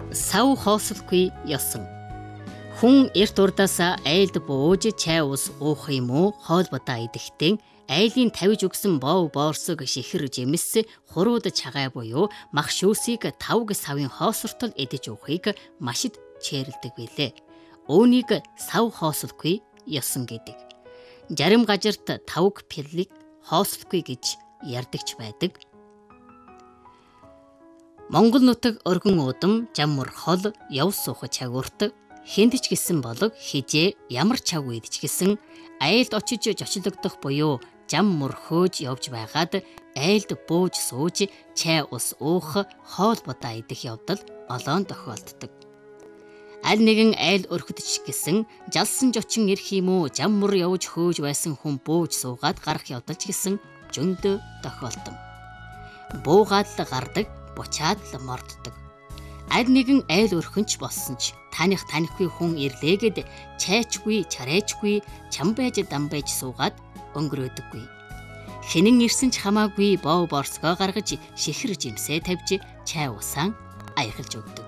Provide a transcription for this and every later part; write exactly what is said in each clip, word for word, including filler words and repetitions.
Сав хоосолгүй ёсон. Хүн эрт урдаасаа айлд бууж чай ус уух юм уу хоолбодоо идэхдээ айлын тавьж өгсөн бов боорсог шихэр жимс хурууд чагаа буюу мах шүүсийг тавг савын хоосортол идэж уухыг машид чэрлдэг билээ. Үүнийг сав хоосолгүй ёсон гэдэг. Жарим газарт тавг пиллиг хоосолгүй гэж ярьдагч байдаг. Монгол нутаг өргөн уудам жаммар хол яв суух чагуурт хэнд ч гэсэн болог хижээ ямар чаг үед ч гэсэн айлд очиж жочлогдох буюу жам мөрхөөж явж байгаад айлд бууж сууж чай ус уух хоолбодоо идэх явдал олоон тохиолддог. Аль нэгэн айл өрхөд ч гэсэн жалсан жочин ирэх юм уу жам мөр явж хөөж байсан хүн бууж суугаад гарах явдал ч гэсэн зөндөө тохиолдсон. Буугаад л гардаг, бучаад л морддог. Аль нэгэн айл өрхөнч болсон ч таних танихгүй хүн ирлээгэд чайчгүй, чарайчгүй, чам байж дам байж суугаад өнгөрөөдөггүй. Хинэн ирсэн ч хамаагүй бов борсгоо гаргаж шихэр жимсээ тавьж чай усаан аяхалж өгдөг.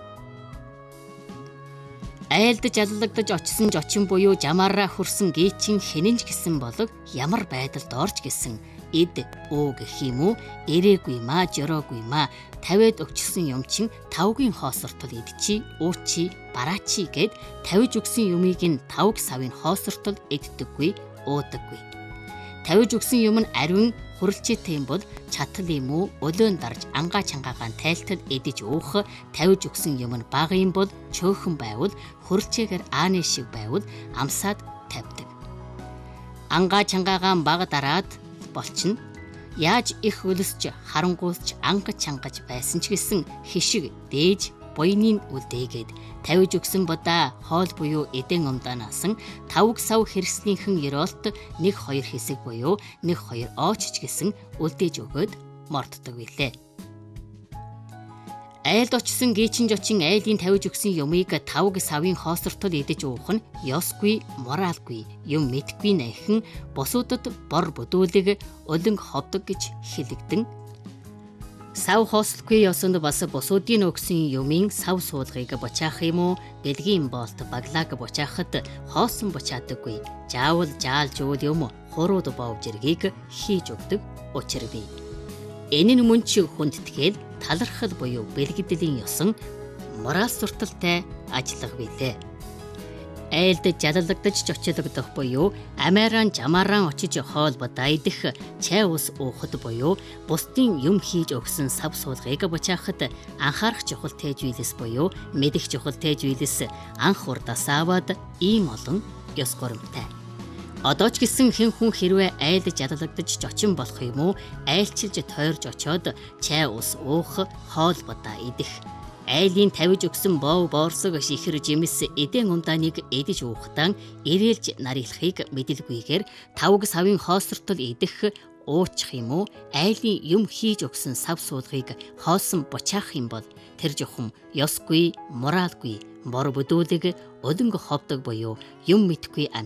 Айлд жаллагдаж очсон жочин буюу жамаараа хүрсэн гээчин хинэнч гэсэн болог ямар байдалд орж гисэн эд өө гэх юм уу ирээгүй маа жороогүй маа тавиад өгчсөн юм чин тавгийн хоосортол идчи уучи бараачи гэд тавиж өгсөн юмыг нь тавг савын хоосортол иддэггүй уудаггүй. Тавиж өгсөн юм нь ариун хуралчээтэй юм бол чатал юм уу өлөөн дарж ангаа чангаагаан тайлтал идэж уух, тавиж өгсөн юм нь бага юм бол чөөхөн байвал хуралчээгээр ааны шиг байвал амсаад тавьдаг. Ангаа чангаагаан бага дараад болчихно. Яаж их өлсч харангуйлч анга чангаж байсан ч гэсэн хишиг дээж буйнын үлдээгээд тавиж өгсөн бодаа хоол буюу эдэн умдаанаас тавг сав хэрэгслийнхэн ёроолт нэг хоёр хэсэг буюу нэг хоёр ооч ч гэсэн үлдээж өгөөд морддог билээ. Айлд очсон гээчин жочин айлын тавиж өгсөн юмыг тавг савын хоосортол идэж уух нь ёсгүй, моралгүй, юм мэдгүй найхан бусуудад бор бүдүүлэг өлөнг ховдог гэж хэлэгдэн. Сав хоосолгүй ёсонд бас бусуудын өгсөн юмын сав суулгыг бочаах юм уу бэлгийн болт баглааг бочаахад хоосон бочаадаггүй. Заавал заалж уул юм хурууд бовж иргийг хийж өгдөг учир бий. Энэ нь мөн ч хүндтгэл талархал буюу бэлгэдэлийн ёсон морал сурталтай ажиллах билээ. Айлд жаллагдаж жочлогдох буюу амааран жамааран очиж хоолбодоо идэх, чай ус уухад буюу бусдын юм хийж өгсөн сав суулгыг бочаахад анхаарах чухал тэжүүлэс буюу мэдэх чухал тэжүүлэс анх урдаас аваад ийм олон ёс горимтай. Одоо ч гэсэн хэн хүн хэрвээ айлд жаллагдаж жочин болох юм уу айлчилж тойрж очоод чай ус уух, хоолбодоо идэх, айлын тавиж өгсөн бов боорсог шихэр жимс эдэн умдааныг идэж уухтан ирээлж нарилахыг мэдэлгүйгээр тавг савын хоосортол идэх, уучих юм уу айлын юм хийж өгсөн сав суулгыг хоосон бочаах юм бол тэр жохом ёсгүй, моралгүй, бор бүдүүлэг өлөнгө ховдог буюу юм мэдгүй